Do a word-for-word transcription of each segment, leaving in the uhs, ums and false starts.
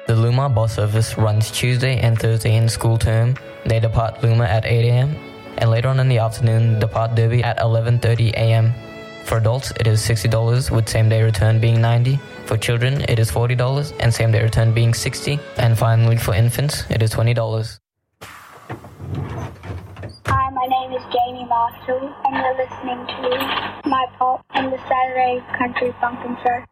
The Luma bus service runs Tuesday and Thursday in school term. They depart Luma at eight a.m. and later on in the afternoon depart Derby at eleven thirty a.m. For adults, it is sixty dollars with same-day return being ninety dollars. For children, it is forty dollars and same-day return being sixty dollars. And finally, for infants, it is twenty dollars. Hi, my name is Jamie Marshall, and you're listening to My Pop and the Saturday Country Bumpkin Show.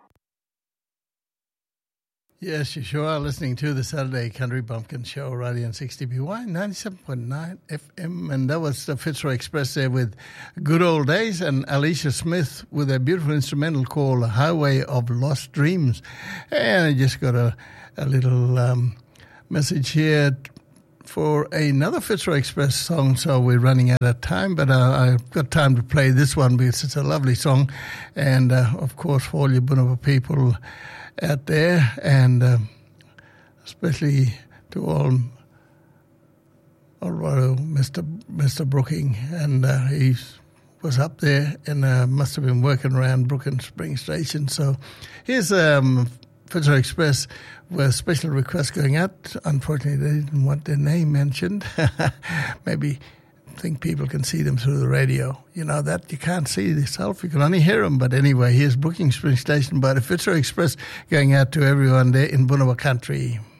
Yes, you sure are listening to the Saturday Country Bumpkin Show, right on sixty B Y, ninety-seven point nine F M. And that was the Fitzroy Express there with Good Old Days, and Alicia Smith with a beautiful instrumental called Highway of Lost Dreams. And I just got a, a little um, message here for another Fitzroy Express song, so we're running out of time, but uh, I've got time to play this one because it's a lovely song. And, uh, of course, for all you Bunaba people out there, and uh, especially to all, all Mister Mister Brooking, and uh, he was up there and uh, must have been working around Brooklyn Spring Station. So here's um, Fitzroy Express with special requests going out. Unfortunately, they didn't want their name mentioned. Maybe think people can see them through the radio. You know that you can't see yourself, you can only hear them. But anyway, here's Brooking Spring Station by the Fitzroy Express going out to everyone there in Bunaba Country.